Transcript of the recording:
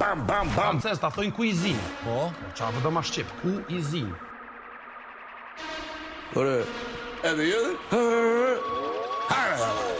bam, bam, bam. Francez, ta thojnë kuizin. Po? Qa vë do ma shqip, kuizin. Ore, edhe jedhe?